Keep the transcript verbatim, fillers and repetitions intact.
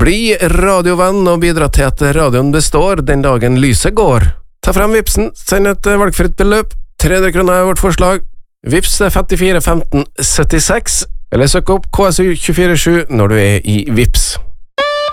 Bli radiovenn og bidra til at radioen består den dagen lyset går. Ta frem vipsen, send et valgfritt beløp. tre hundre kroner er vårt forslag. Vips er femtifire femten syttiseks, eller søk opp K S U to fire sju når du er i Vips.